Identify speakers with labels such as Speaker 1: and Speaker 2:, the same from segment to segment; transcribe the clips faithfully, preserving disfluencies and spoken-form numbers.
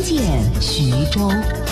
Speaker 1: 见徐州。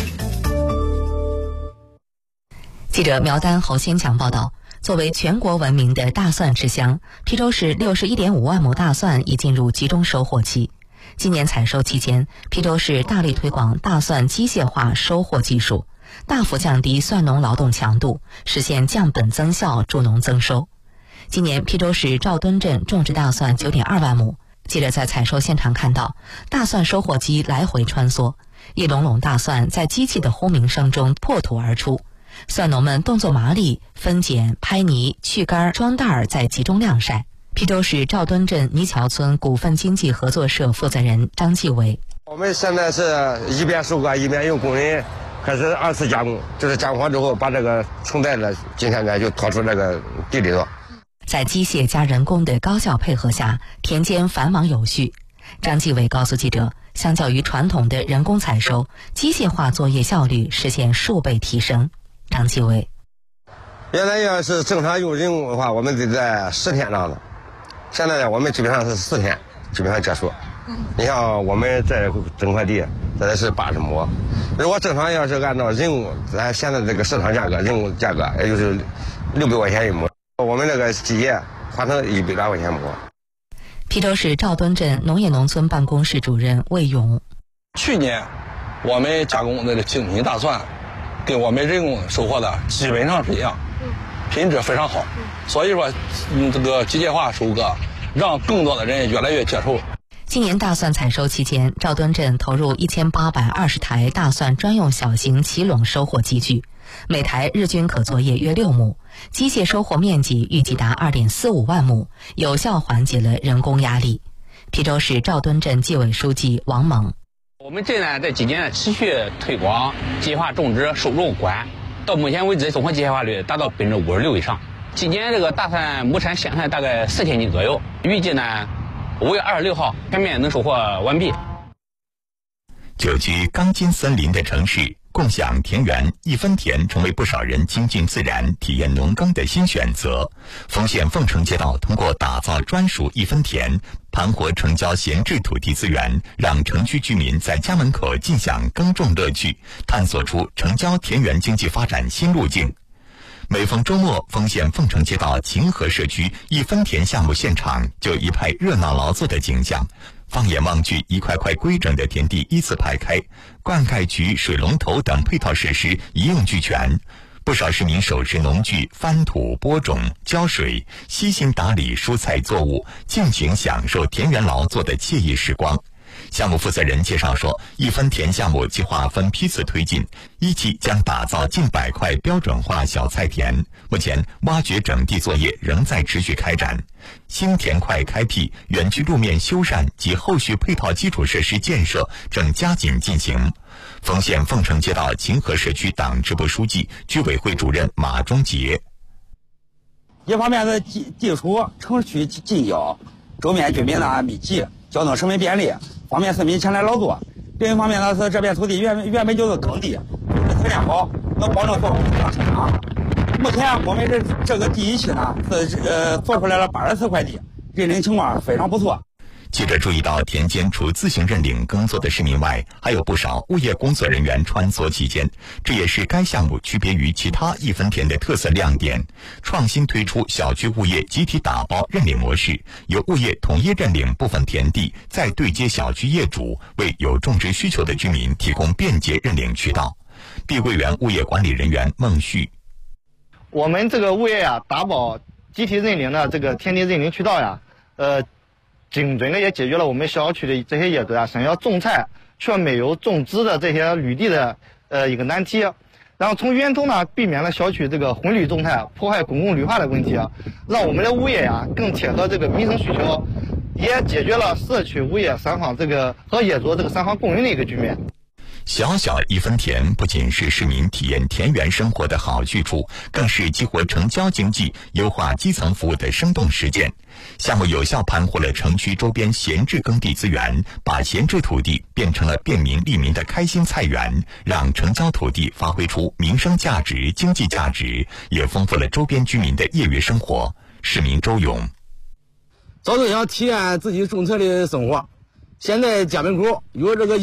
Speaker 1: 记者苗丹、侯先强报道，作为全国闻名的大蒜之乡，邳州市六十一点五万亩大蒜已进入集中收获期。今年采收期间，邳州市大力推广大蒜机械化收获技术，大幅降低蒜农劳动强度，实现降本增效，助农增收。今年邳州市赵墩镇种植大蒜 九点二万亩，记者在采收现场看到，大蒜收获机来回穿梭，一垄垄大蒜在机器的轰鸣声中破土而出。蒜农们动作麻利，分拣、拍泥、去杆、装袋，再集中晾晒。邳州市赵墩镇泥桥村股份经济合作社负责人张继伟：
Speaker 2: 我们现在是一边收割一边用工人开始二次加工，就是加工好之后把这个成袋子今天呢就拖出这个地里头。
Speaker 1: 在机械加人工的高效配合下，田间繁忙有序。张继伟告诉记者，相较于传统的人工采收，机械化作业效率实现数倍提升。张继伟：
Speaker 2: 原来要是正常用人工的话，我们得在十天这样子，现在呢我们基本上是四天基本上结束。你像我们这整块地这是八十亩，如果正常要是按照人工，咱现在这个市场价格，人工价格也就是六百块钱一亩，我们这个机械换成一百来块钱亩。
Speaker 1: 邳州市赵墩镇农业农村办公室主任魏勇：
Speaker 3: 去年我们加工的精品大蒜跟我们人工收获的基本上是一样，品质非常好，所以说嗯，这个机械化收割让更多的人越来越接受。
Speaker 1: 今年大蒜采收期间，赵墩镇投入一千八百二十台大蒜专用小型齐垄收获机具，每台日均可作业约六亩，机械收获面积预计达 二点四五万亩，有效缓解了人工压力。邳州市赵墩镇纪委书记王猛：
Speaker 4: 我们镇呢这几年持续推广机械化种植收种管，到目前为止综合机械化率达到百分之五十六以上。今年这个大蒜亩产现产大概四千斤左右，预计呢五月二十六号全面能收获完毕。
Speaker 5: 久居钢筋森林的城市，共享田园一分田成为不少人亲近自然、体验农耕的新选择。丰县凤城街道通过打造专属一分田，盘活城郊闲置土地资源，让城区居民在家门口尽享耕种乐趣，探索出城郊田园经济发展新路径。每逢周末，丰县凤城街道秦河社区一分田项目现场就一派热闹劳作的景象。放眼望去，一块块规整的田地依次排开，灌溉渠、水龙头等配套设施一应俱全。不少市民手持农具翻土、播种、浇水，悉心打理蔬菜作物，尽情享受田园劳作的惬意时光。项目负责人介绍说，一分田项目计划分批次推进，一期将打造近百块标准化小菜田。目前挖掘整地作业仍在持续开展，新田块开辟、园区路面修缮及后续配套基础设施建设正加紧进行。丰县凤城街道秦河社区党支部书记、居委会主任马忠杰：
Speaker 6: 一方面是地地处城区近郊，周边居民呢密集，交通十分便利，方便市民前来劳作。另一方面呢，是这片土地原原本就是耕地，就是质量好，能保证作物质量生长。目前我们这这个第一期呢是呃做出来了八十四块地，认领情况非常不错。
Speaker 5: 记者注意到，田间除自行认领耕作的市民外，还有不少物业工作人员穿梭其间，这也是该项目区别于其他一分田的特色亮点。创新推出小区物业集体打包认领模式，由物业统一认领部分田地，再对接小区业主，为有种植需求的居民提供便捷认领渠道。碧桂园物业管理人员孟旭：
Speaker 7: 我们这个物业呀、啊，打包集体认领的这个田地认领渠道呀，呃。精准的也解决了我们小区的这些业主啊，想要种菜却没有种植的这些绿地的呃一个难题，然后从源头呢避免了小区这个混绿种菜破坏公共绿化的问题，让我们的物业呀、啊、更贴合这个民生需求，也解决了社区物业三方这个和业主这个三方共赢的一个局面。
Speaker 5: 小小一分田不仅是市民体验田园生活的好去处，更是激活城郊经济、优化基层服务的生动实践。项目有效盘活了城区周边闲置耕地资源，把闲置土地变成了便民利民的开心菜园，让城郊土地发挥出民生价值、经济价值，也丰富了周边居民的业余生活。市民周勇：
Speaker 8: 早就想体验自己种菜的生活，现在家门口有这个